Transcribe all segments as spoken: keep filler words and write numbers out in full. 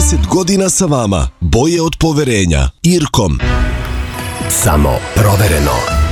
trideset godina sa vama, bolje od poverenja. Irkom. Samo provereno.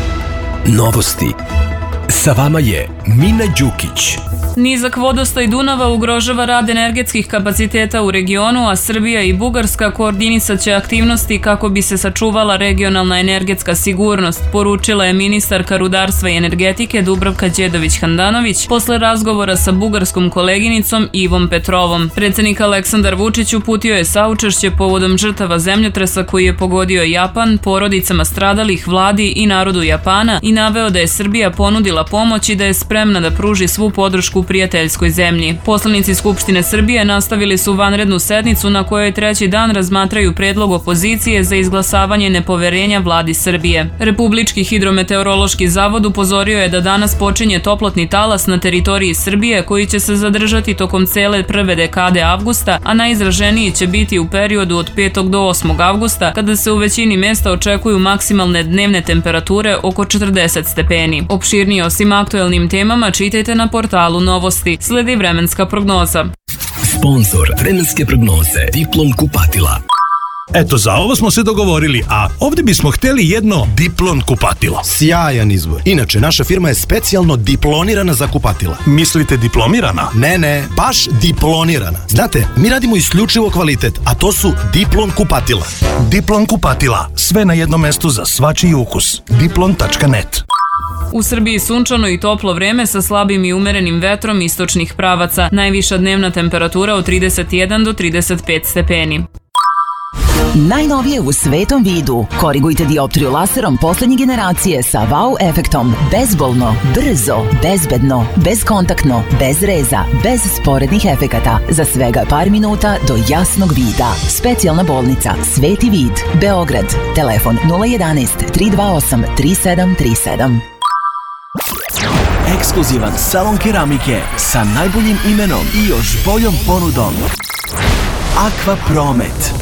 Novosti. Sa vama je Mina Đukić. Nizak vodostaj Dunava ugrožava rad energetskih kapaciteta u regionu, a Srbija i Bugarska koordinisat će aktivnosti kako bi se sačuvala regionalna energetska sigurnost, poručila je ministarka rudarstva i energetike Dubravka Đedović-Handanović posle razgovora sa bugarskom koleginicom Ivom Petrovom. Predsednik Aleksandar Vučić uputio je saučešće povodom žrtava zemljotresa koji je pogodio Japan, porodicama stradalih, vladi i narodu Japana i naveo da je Srbija ponudila pomoć i da je spremna da pruži svu podršku u prijateljskoj zemlji. Poslanici Skupštine Srbije nastavili su vanrednu sednicu na kojoj treći dan razmatraju predlog opozicije za izglasavanje nepoverenja vladi Srbije. Republički hidrometeorološki zavod upozorio je da danas počinje toplotni talas na teritoriji Srbije koji će se zadržati tokom cele prve dekade avgusta, a najizraženiji će biti u periodu od petog do osmog avgusta, kada se u većini mesta očekuju maksimalne dnevne temperature oko četrdeset stepeni. Opširnije o svim aktuelnim temama čitajte na portalu Novosti. Sledi vremenska prognoza. Sponzor vremenske prognoze Diplom kupatila. Eto, za ovo smo se dogovorili, a ovdje bismo htjeli jedno Diplon kupatilo. Sjajan izbor. Inače, naša firma je specijalno diplonirana za kupatila. Mislite diplomirana? Ne, ne, baš diplonirana. Znate, mi radimo isključivo kvalitet, a to su Diplon kupatila. Diplon kupatila. Sve na jednom mestu za svačiji ukus. diplon tačka net. U Srbiji sunčano i toplo vreme sa slabim i umerenim vetrom istočnih pravaca. Najviša dnevna temperatura od trideset jedan do trideset pet stepeni. Najnovije u svetom vidu. Korigujte dioptriju laserom poslednje generacije sa wow efektom. Bezbolno, brzo, bezbedno, bezkontaktno, bez reza, bez sporednih efekata. Za svega par minuta do jasnog vida. Specijalna bolnica Sveti vid, Beograd. Telefon nula jedanaest tri dva osam tri sedam tri sedam. Ekskluzivan salon keramike sa najboljim imenom i još boljom ponudom. Aqua Promet.